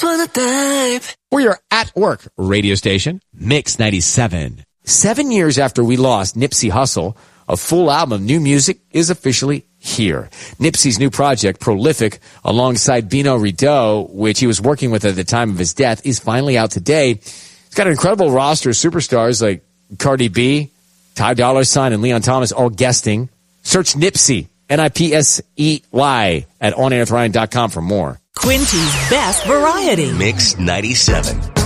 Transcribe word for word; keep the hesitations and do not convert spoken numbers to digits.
We're your at work radio station, Mix ninety-seven. Seven years after we lost Nipsey Hussle, a full album of new music is officially here. Nipsey's new project, Prolific, alongside Bino Rideau, which he was working with at the time of his death, is finally out today. It's got an incredible roster of superstars like Cardi B, Ty Dolla Sign, and Leon Thomas all guesting. Search Nipsey, N I P S E Y, at on air with ryan dot com for more. Quinty's Best Variety. Mix ninety-seven.